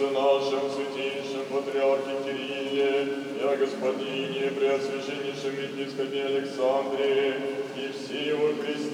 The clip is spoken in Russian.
нашем святейшем патриархе Кирилле, и о господине, преосвященнейшем епископе Александре, и все его христиане,